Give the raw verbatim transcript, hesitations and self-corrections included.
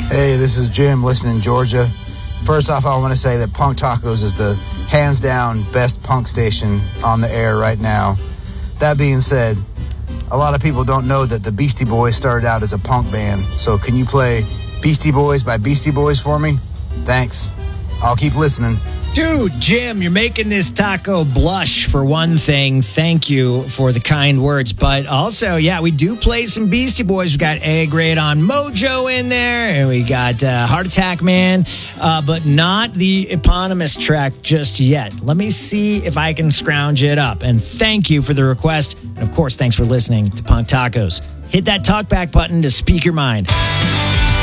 Hey, this is Jim, listening in Georgia. First off, I want to say that Punk Tacos is the hands-down best punk station on the air right now. That being said, a lot of people don't know that the Beastie Boys started out as a punk band. So can you play Beastie Boys by Beastie Boys for me? Thanks. I'll keep listening. Dude, Jim, you're making this taco blush for one thing. Thank you for the kind words. But also, yeah, we do play some Beastie Boys. We got Egg Raid on Mojo in there. And we got uh, Heart Attack Man. Uh, but not the eponymous track just yet. Let me see if I can scrounge it up. And thank you for the request. And of course, thanks for listening to Punk Tacos. Hit that talkback button to speak your mind.